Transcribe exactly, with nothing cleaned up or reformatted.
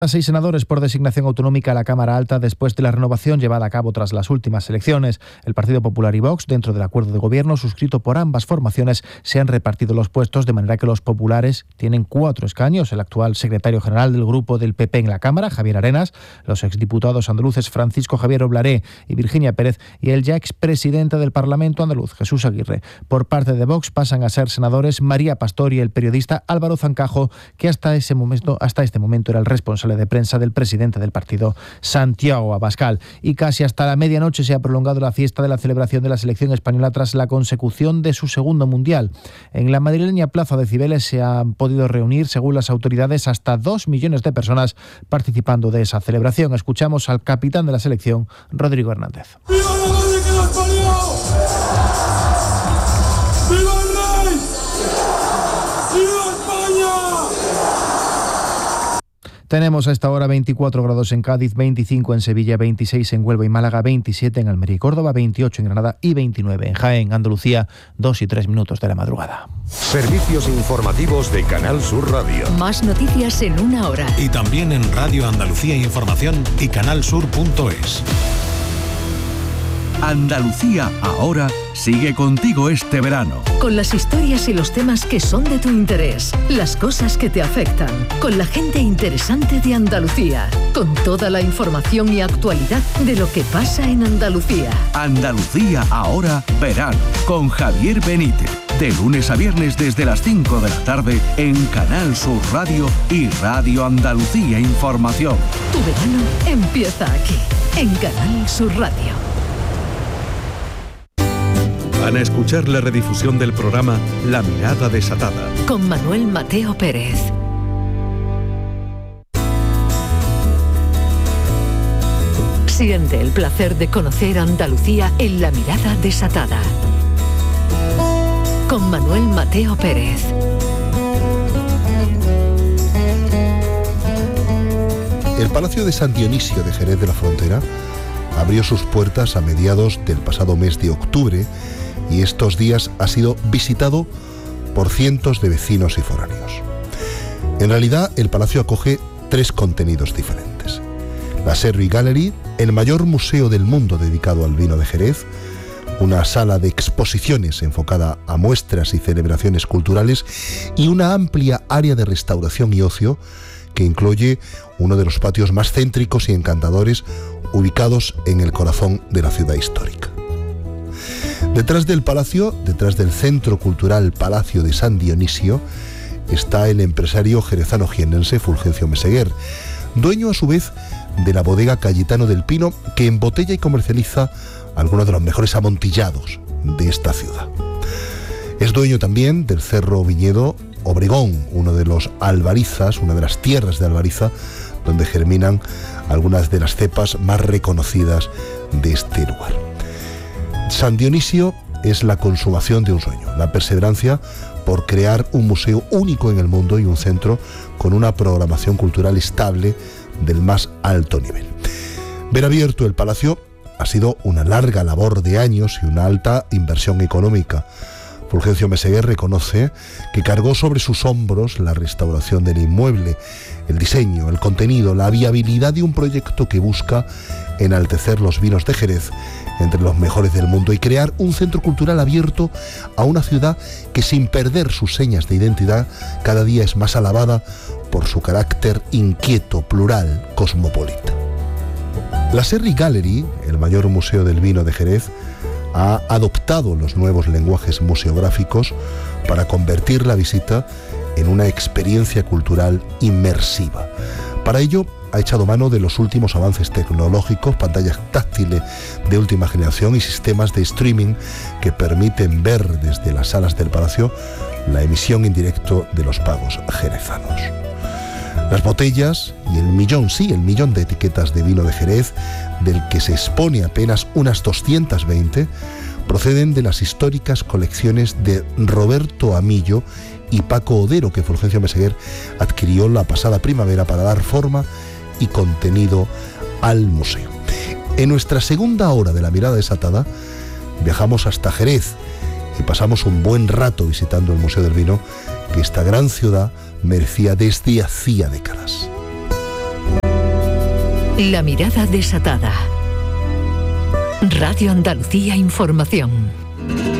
Seis senadores por designación autonómica a la Cámara Alta después de la renovación llevada a cabo tras las últimas elecciones. El Partido Popular y Vox, dentro del acuerdo de gobierno suscrito por ambas formaciones, se han repartido los puestos de manera que los populares tienen cuatro escaños. El actual secretario general del grupo del P P en la Cámara, Javier Arenas, los exdiputados andaluces Francisco Javier Oblaré y Virginia Pérez y el ya expresidente del Parlamento andaluz, Jesús Aguirre. Por parte de Vox pasan a ser senadores María Pastor y el periodista Álvaro Zancajo, que hasta ese momento, hasta este momento era el responsable de prensa del presidente del partido, Santiago Abascal. Y casi hasta la medianoche se ha prolongado la fiesta de la celebración de la selección española tras la consecución de su segundo mundial. En la madrileña Plaza de Cibeles se han podido reunir, según las autoridades, hasta dos millones de personas participando de esa celebración. Escuchamos al capitán de la selección, Rodrigo Hernández. ¡Viva la madre que nos parió! ¡Viva el rey! ¡Viva España! Tenemos a esta hora veinticuatro grados en Cádiz, veinticinco en Sevilla, veintiséis en Huelva y Málaga, veintisiete en Almería y Córdoba, veintiocho en Granada y veintinueve en Jaén, Andalucía, dos y tres minutos de la madrugada. Servicios informativos de Canal Sur Radio. Más noticias en una hora. Y también en Radio Andalucía Información y canalsur punto es. Andalucía ahora sigue contigo este verano. Con las historias y los temas que son de tu interés, las cosas que te afectan, con la gente interesante de Andalucía, con toda la información y actualidad de lo que pasa en Andalucía. Andalucía ahora verano, con Javier Benítez. De lunes a viernes desde las cinco de la tarde en Canal Sur Radio y Radio Andalucía Información. Tu verano empieza aquí, en Canal Sur Radio. Van a escuchar la redifusión del programa La Mirada Desatada. Con Manuel Mateo Pérez. Siente el placer de conocer Andalucía en La Mirada Desatada. Con Manuel Mateo Pérez. El Palacio de San Dionisio de Jerez de la Frontera abrió sus puertas a mediados del pasado mes de octubre y estos días ha sido visitado por cientos de vecinos y foráneos. En realidad, el palacio acoge tres contenidos diferentes. La Sherry Gallery, el mayor museo del mundo dedicado al vino de Jerez, una sala de exposiciones enfocada a muestras y celebraciones culturales y una amplia área de restauración y ocio que incluye uno de los patios más céntricos y encantadores ubicados en el corazón de la ciudad histórica. Detrás del palacio, detrás del Centro Cultural Palacio de San Dionisio, está el empresario jerezano-jiennense Fulgencio Meseguer, dueño a su vez de la bodega Cayetano del Pino, que embotella y comercializa algunos de los mejores amontillados de esta ciudad. Es dueño también del Cerro Viñedo Obregón, uno de los albarizas, una de las tierras de Albariza, donde germinan algunas de las cepas más reconocidas de este lugar. San Dionisio es la consumación de un sueño, la perseverancia por crear un museo único en el mundo y un centro con una programación cultural estable del más alto nivel. Ver abierto el palacio ha sido una larga labor de años y una alta inversión económica. Fulgencio Meseguer reconoce que cargó sobre sus hombros la restauración del inmueble, el diseño, el contenido, la viabilidad de un proyecto que busca enaltecer los vinos de Jerez entre los mejores del mundo y crear un centro cultural abierto a una ciudad que, sin perder sus señas de identidad, cada día es más alabada por su carácter inquieto, plural, cosmopolita. La Sherry Gallery, el mayor museo del vino de Jerez, ha adoptado los nuevos lenguajes museográficos para convertir la visita en una experiencia cultural inmersiva. Para ello, ha echado mano de los últimos avances tecnológicos, pantallas táctiles de última generación y sistemas de streaming que permiten ver desde las salas del palacio la emisión en directo de los pagos jerezanos. Las botellas y el millón, sí, el millón de etiquetas de vino de Jerez, del que se expone apenas unas doscientas veinte, proceden de las históricas colecciones de Roberto Amillo y Paco Odero, que Fulgencio Meseguer adquirió la pasada primavera para dar forma y contenido al museo. En nuestra segunda hora de La Mirada Desatada viajamos hasta Jerez y pasamos un buen rato visitando el Museo del Vino que esta gran ciudad merecía desde hacía décadas. La mirada desatada. Radio Andalucía Información.